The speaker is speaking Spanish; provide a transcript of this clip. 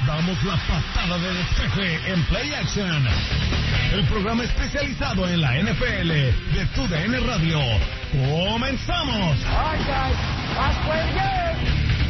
damos la patada de despeje en Play Action, el programa especializado en la NFL de TUDN Radio. ¡Comenzamos! All right, guys, let's play the game.